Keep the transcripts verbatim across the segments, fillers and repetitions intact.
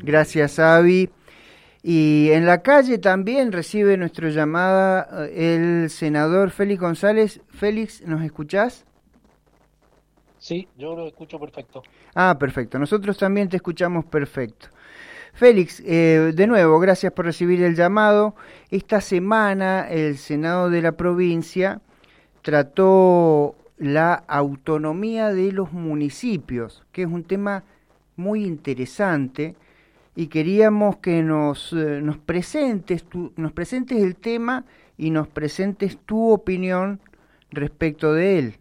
Gracias, Avi. Y en la calle también recibe nuestra llamada el senador Félix González. Félix, ¿nos escuchás? Sí, yo lo escucho perfecto. Ah, perfecto. Nosotros también te escuchamos perfecto. Félix, eh, de nuevo, gracias por recibir el llamado. Esta semana el Senado de la provincia trató la autonomía de los municipios, que es un tema muy interesante, y queríamos que nos, eh, nos presentes tu, nos presentes el tema y nos presentes tu opinión respecto de él.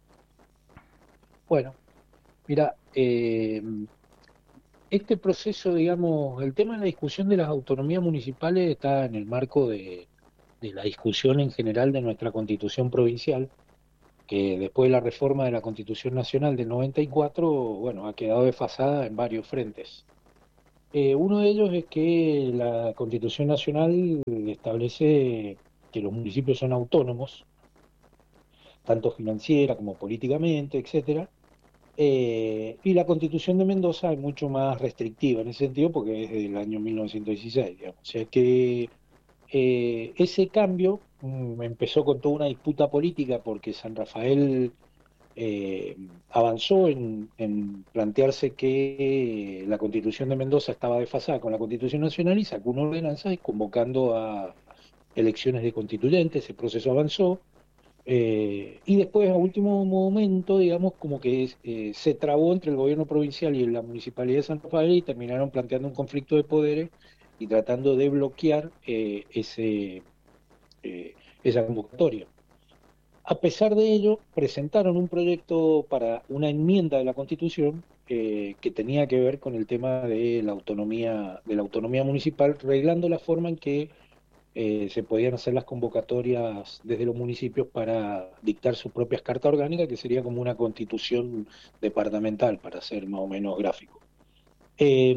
Bueno, mira, eh, este proceso, digamos, el tema de la discusión de las autonomías municipales está en el marco de, de la discusión en general de nuestra Constitución provincial, que después de la reforma de la Constitución Nacional del noventa y cuatro, bueno, ha quedado desfasada en varios frentes. Eh, uno de ellos es que la Constitución Nacional establece que los municipios son autónomos, tanto financiera como políticamente, etcétera. Eh, y la Constitución de Mendoza es mucho más restrictiva en ese sentido porque es del año mil novecientos dieciséis, digamos. O sea que eh, ese cambio mm, empezó con toda una disputa política porque San Rafael eh, avanzó en, en plantearse que la Constitución de Mendoza estaba desfasada con la Constitución Nacional y sacó una ordenanza convocando a elecciones de constituyentes. Ese proceso avanzó. Eh, y después, a último momento, digamos, como que eh, se trabó entre el gobierno provincial y la municipalidad de San Rafael y terminaron planteando un conflicto de poderes y tratando de bloquear eh, ese, eh, esa convocatoria. A pesar de ello, presentaron un proyecto para una enmienda de la Constitución eh, que tenía que ver con el tema de la autonomía, de la autonomía municipal, reglando la forma en que eh, se podían hacer las convocatorias desde los municipios para dictar sus propias cartas orgánicas, que sería como una constitución departamental, para ser más o menos gráfico. Eh,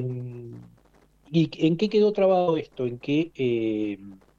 ¿Y en qué quedó trabado esto? En que eh,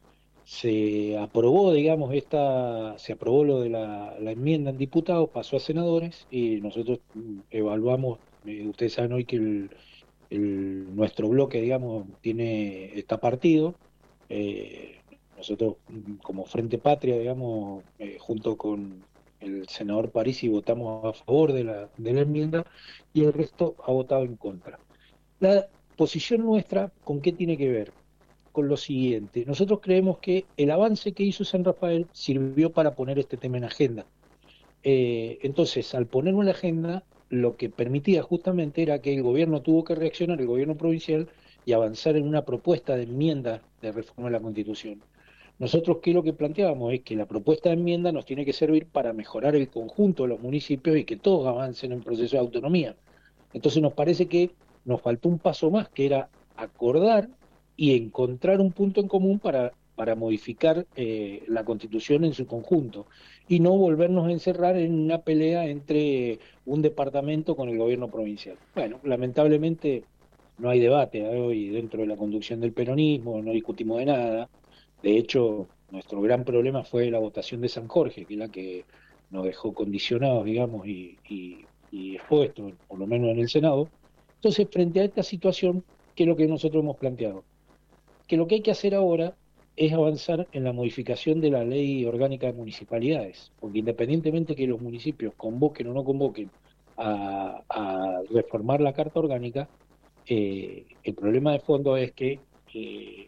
se aprobó, digamos, esta, se aprobó lo de la, la enmienda en diputados, pasó a senadores y nosotros mm, evaluamos, eh, ustedes saben hoy que el, el- nuestro bloque, digamos, tiene, está partido. Eh, Nosotros, mm, como Frente Patria, digamos, eh, junto con el senador Parisi, votamos a favor de la, de la enmienda y el resto ha votado en contra. La posición nuestra, ¿con qué tiene que ver? Con lo siguiente. Nosotros creemos que el avance que hizo San Rafael sirvió para poner este tema en agenda. Eh, entonces, al ponerlo en la agenda, lo que permitía justamente era que el gobierno tuvo que reaccionar, el gobierno provincial, y avanzar en una propuesta de enmienda de reforma de la Constitución. Nosotros, ¿qué es lo que planteábamos? Es que la propuesta de enmienda nos tiene que servir para mejorar el conjunto de los municipios y que todos avancen en proceso de autonomía. Entonces nos parece que nos faltó un paso más, que era acordar y encontrar un punto en común para, para modificar eh, la Constitución en su conjunto y no volvernos a encerrar en una pelea entre un departamento con el gobierno provincial. Bueno, lamentablemente no hay debate, ¿eh? Hoy dentro de la conducción del peronismo, no discutimos de nada. De hecho, nuestro gran problema fue la votación de San Jorge, que es la que nos dejó condicionados, digamos, y, y, y expuestos, por lo menos en el Senado. Entonces, frente a esta situación, ¿qué es lo que nosotros hemos planteado? Que lo que hay que hacer ahora es avanzar en la modificación de la ley orgánica de municipalidades, porque independientemente que los municipios convoquen o no convoquen a, a reformar la Carta Orgánica, eh, el problema de fondo es que, eh,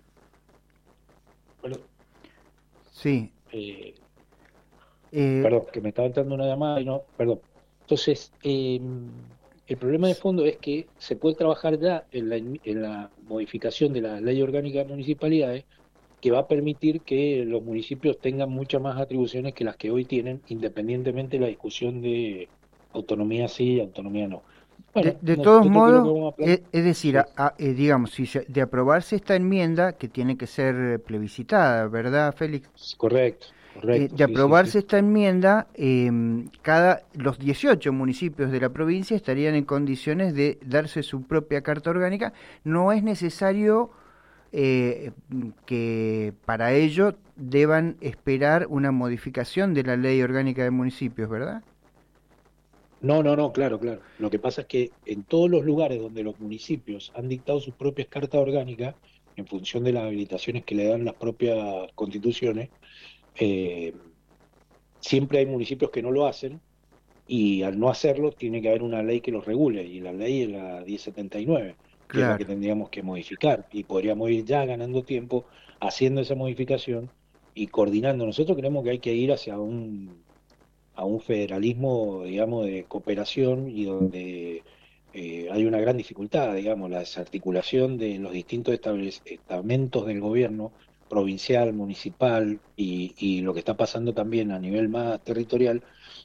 bueno, Sí. eh, Eh, perdón, que me estaba entrando una llamada y no, perdón. Entonces, eh, el problema de fondo es que se puede trabajar ya en la, en la modificación de la ley orgánica de municipalidades que va a permitir que los municipios tengan muchas más atribuciones que las que hoy tienen, independientemente de la discusión de autonomía sí y autonomía no. de, Bueno, de todos nosotros qué es lo que modos, vamos a e- plantear. es decir, Sí, a- a- eh, digamos, si se- de aprobarse esta enmienda, que tiene que ser eh, plebiscitada, ¿verdad, Félix? correcto, Eh, correcto, de sí, sí, aprobarse sí. esta enmienda, em, cada, los dieciocho municipios de la provincia estarían en condiciones de darse su propia carta orgánica. No es necesario eh, que para ello deban esperar una modificación de la ley orgánica de municipios, ¿verdad? No, no, no, claro, claro. Lo que pasa es que en todos los lugares donde los municipios han dictado sus propias cartas orgánicas, en función de las habilitaciones que le dan las propias constituciones, eh, siempre hay municipios que no lo hacen y al no hacerlo tiene que haber una ley que los regule y la ley es la diez setenta y nueve, que es la que Claro. tendríamos que modificar y podríamos ir ya ganando tiempo haciendo esa modificación y coordinando. Nosotros creemos que hay que ir hacia un a un federalismo, digamos, de cooperación y donde eh, hay una gran dificultad, digamos, la desarticulación de los distintos establec- estamentos del gobierno provincial, municipal y, y lo que está pasando también a nivel más territorial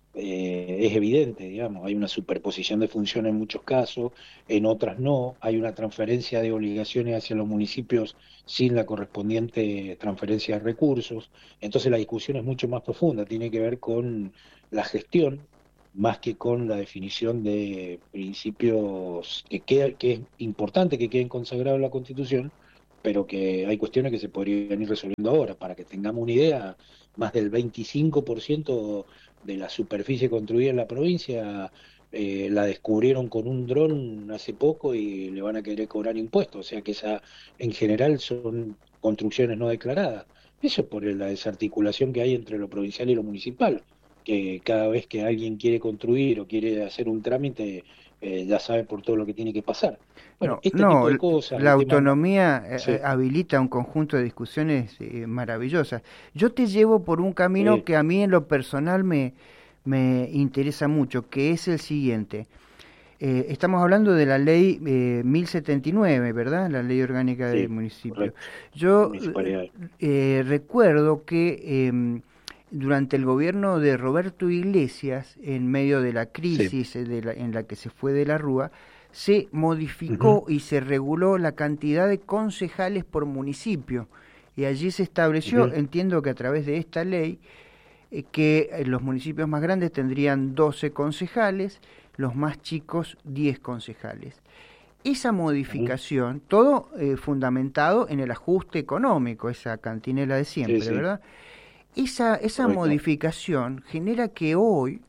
eh, es evidente, digamos, hay una superposición de funciones en muchos casos, en otras no, hay una transferencia de obligaciones hacia los municipios sin la correspondiente transferencia de recursos, entonces la discusión es mucho más profunda, tiene que ver con la gestión más que con la definición de principios que, queda, que es importante que queden consagrados en la Constitución, pero que hay cuestiones que se podrían ir resolviendo ahora. Para que tengamos una idea, más del veinticinco por ciento de la superficie construida en la provincia eh, la descubrieron con un dron hace poco y le van a querer cobrar impuestos, o sea que esa en general son construcciones no declaradas. Eso es por la desarticulación que hay entre lo provincial y lo municipal, que cada vez que alguien quiere construir o quiere hacer un trámite, eh, ya sabe por todo lo que tiene que pasar. Bueno, No, este no, tipo de l- cosas, la el tema... autonomía eh, eh, Sí, habilita un conjunto de discusiones eh, maravillosas. Yo te llevo por un camino sí, que a mí en lo personal me, me interesa mucho, que es el siguiente. Eh, estamos hablando de la ley eh, mil setenta y nueve, ¿verdad? La ley orgánica del sí, municipio. correcto. Yo eh, Municipalidad. eh, recuerdo que em, durante el gobierno de Roberto Iglesias, en medio de la Sí. crisis eh, de la- en la que se fue de la Rúa, se Ujú, modificó y se reguló la cantidad de concejales por municipio. Y allí se estableció, ujú, entiendo que a través de esta ley, eh, que eh, los municipios más grandes tendrían doce concejales, los más chicos diez concejales. Esa ujú. modificación, todo eh, fundamentado en el ajuste económico, esa cantinela de Sí, siempre, sí, ¿verdad? Esa, esa correcto. modificación genera que hoy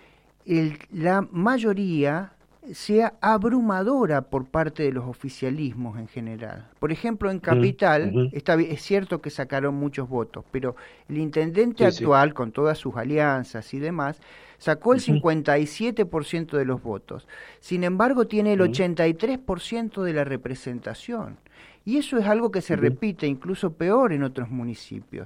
el- la mayoría sea abrumadora por parte de los oficialismos en general. Por ejemplo, en Ujú, Capital, ujú. está, bi- es cierto que sacaron muchos votos, pero el intendente Sí, sí. actual, con todas sus alianzas y demás, sacó el Ujú, cincuenta y siete por ciento de los votos. Sin embargo, tiene el ujú, ochenta y tres por ciento de la representación. Y eso es algo que se ujú. repite incluso peor en otros municipios.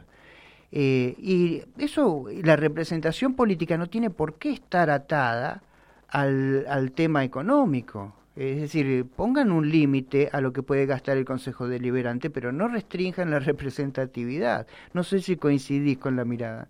Eh, y eso, la representación política no tiene por qué estar atada al, al tema económico. Es decir, pongan un límite a lo que puede gastar el Consejo Deliberante, pero no restrinjan la representatividad. No sé si coincidís con la mirada.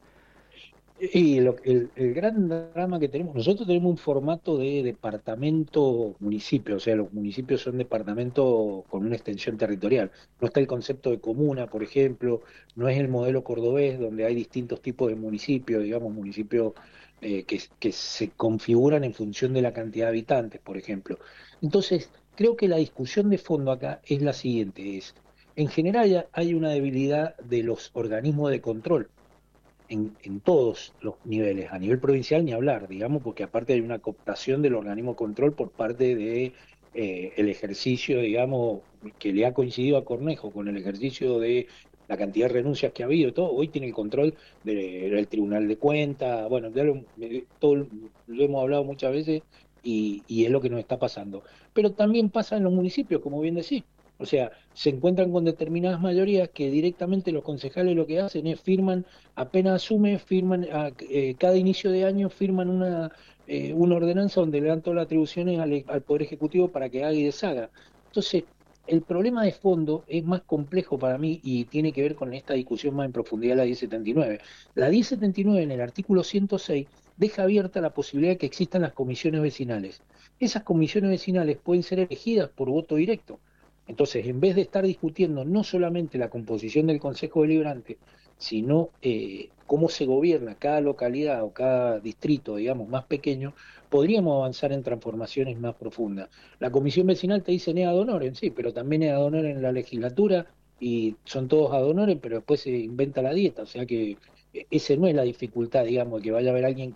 Y lo- el, el gran drama que tenemos, nosotros tenemos un formato de departamento-municipio, o sea, los municipios son departamentos con una extensión territorial. No está el concepto de comuna, por ejemplo, no es el modelo cordobés donde hay distintos tipos de municipios, digamos, municipios eh, que, que se configuran en función de la cantidad de habitantes, por ejemplo. Entonces, creo que la discusión de fondo acá es la siguiente, es, en general ya hay una debilidad de los organismos de control en, en todos los niveles, a nivel provincial ni hablar, digamos, porque aparte hay una cooptación del organismo de control por parte de eh, el ejercicio, digamos, que le ha coincidido a Cornejo con el ejercicio de la cantidad de renuncias que ha habido, todo, hoy tiene el control de- del Tribunal de Cuentas, bueno, ya lo, eh, todo lo hemos hablado muchas veces y, y es lo que nos está pasando. Pero también pasa en los municipios, como bien decís. O sea, se encuentran con determinadas mayorías que directamente los concejales lo que hacen es firman apenas asume, firman, a- eh, cada inicio de año firman una, eh, una ordenanza donde le dan todas las atribuciones al, al Poder Ejecutivo para que haga y deshaga. Entonces, el problema de fondo es más complejo para mí y tiene que ver con esta discusión más en profundidad de la diez setenta y nueve. La diez setenta y nueve en el artículo ciento seis deja abierta la posibilidad de que existan las comisiones vecinales. Esas comisiones vecinales pueden ser elegidas por voto directo. Entonces, en vez de estar discutiendo no solamente la composición del Consejo Deliberante, sino eh, cómo se gobierna cada localidad o cada distrito, digamos, más pequeño, podríamos avanzar en transformaciones más profundas. La comisión vecinal te dice es ad honorem, sí, pero también es ad honorem en la legislatura y son todos ad honorem, pero después se inventa la dieta, o sea que eh, esa no es la dificultad, digamos, que vaya a haber alguien que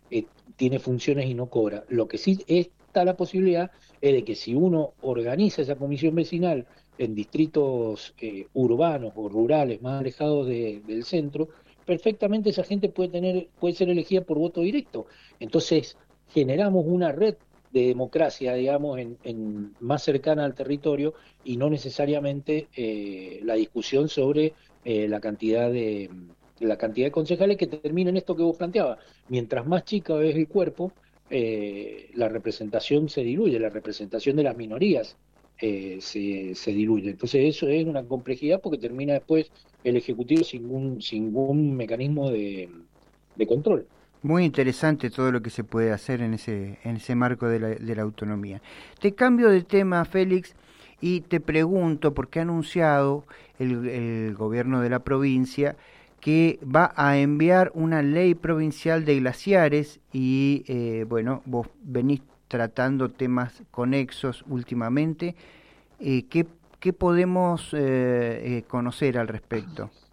eh, tiene funciones y no cobra. Lo que sí está la posibilidad es de que si uno organiza esa comisión vecinal en distritos eh, urbanos o rurales más alejados de- del centro, perfectamente esa gente puede tener, puede ser elegida por voto directo. Entonces, generamos una red de democracia, digamos, en, en más cercana al territorio y no necesariamente eh, la discusión sobre eh, la cantidad de la cantidad de concejales que termina en esto que vos planteabas. Mientras más chica es el cuerpo, eh, la representación se diluye, la representación de las minorías eh, se, se diluye. Entonces eso es una complejidad porque termina después el Ejecutivo sin un, sin ningún mecanismo de, de control. Muy interesante todo lo que se puede hacer en ese, en ese marco de la, de la autonomía. Te cambio de tema, Félix, y te pregunto, porque ha anunciado el, el gobierno de la provincia que va a enviar una ley provincial de glaciares y, eh, bueno, vos venís tratando temas conexos últimamente. Eh, ¿qué, ¿Qué podemos eh, eh, conocer al respecto?